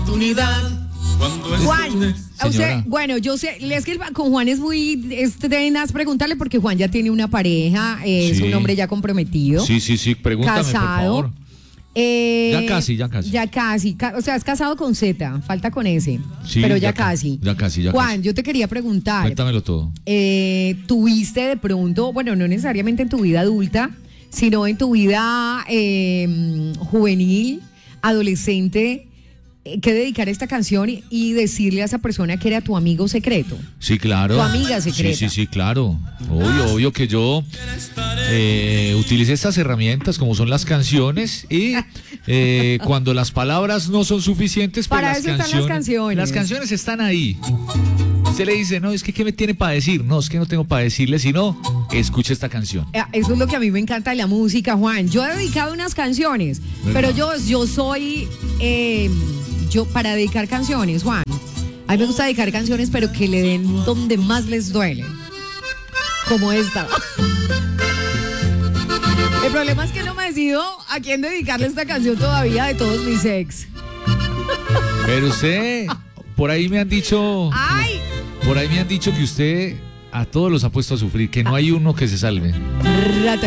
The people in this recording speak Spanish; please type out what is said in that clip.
oportunidad. Juan, bueno, yo sé, es que con Juan es muy tenaz preguntarle porque Juan ya tiene una pareja, es un hombre ya comprometido. Sí, pregúntame, casado, por favor. Ya casi, o sea, es casado con Z, falta con S, pero ya casi. Juan, yo te quería preguntar. Cuéntamelo todo. ¿Tuviste de pronto, bueno, no necesariamente en tu vida adulta, sino en tu vida juvenil, adolescente, que dedicar esta canción y decirle a esa persona que era tu amigo secreto? Sí, claro. Tu amiga secreta. Sí, claro. Obvio que yo utilicé estas herramientas como son las canciones y cuando las palabras no son suficientes, pues para eso están las canciones. Las canciones están ahí. Usted le dice, no, es que ¿qué me tiene para decir? No, es que no tengo para decirle, sino escuche esta canción. Eso es lo que a mí me encanta de la música, Juan. Yo he dedicado unas canciones, ¿verdad? Pero yo soy... yo para dedicar canciones, Juan, a mí me gusta dedicar canciones, pero que le den donde más les duele. Como esta. El problema es que no me decido a quién dedicarle esta canción todavía de todos mis ex. Pero usted, por ahí me han dicho... ¡Ay! Por ahí me han dicho que usted a todos los ha puesto a sufrir, que no hay uno que se salve. Rata.